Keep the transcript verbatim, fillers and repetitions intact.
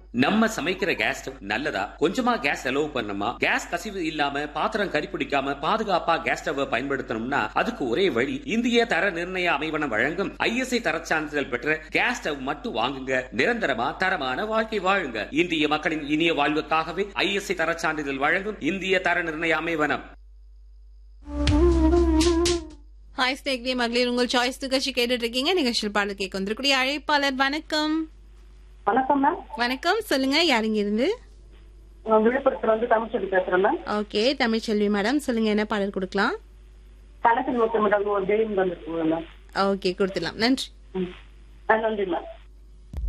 நம்ம சமைக்கிற gas stove நல்லதா? கொஞ்சமா கேஸ் செலவு பண்ணணுமா? கேஸ் கசிவு இல்லாம பாத்திரம் கரிப்பிடிக்காம பாதுகாப்பா கேஸ் ஸ்டவ் பயன்படுத்தணும்னா அதுக்கு ஒரே வழி இந்திய தர நிர்ணய அமைவனம் வழங்கும் ஐஎஸ்ஐ தர சான்றிதழ் பெற்ற கேஸ் ஸ்டவ் மட்டும் வாங்குங்க. நிரந்தரமா தரமான வாழ்க்கை வாழுங்க. இந்திய மக்களின் இனிய வாழ்வுக்காகவே ஐஎஸ்ஐ தர சான்றிதழ் வழங்கும் இந்திய தர நிர்ணய அமைவனம். ஹாய் ஸ்நேக்லி மகளிர் உங்கள் சாய்ஸ் நிகழ்ச்சி கேட்டுட்டு இருக்கீங்க. நிகழ்ச்சியில் பாடல் கேட்க வந்திருக்கூடிய அழைப்பாளர் வணக்கம். வணக்கம் மேம். வணக்கம், சொல்லுங்க யாருங்க இருந்து? விழுப்புரத்துல வந்து தமிழ்ச்செல்வி பேசுறேன் மேம். ஓகே தமிழ்ச்செல்வி மேடம், சொல்லுங்க என்ன பாடல் கொடுக்கலாம்? கணக்கில் முத்தமிடம் ஒரு தெய்வம் வந்துருக்கு மேம். ஓகே கொடுத்துடலாம். நன்றி. நன்றி மேம்.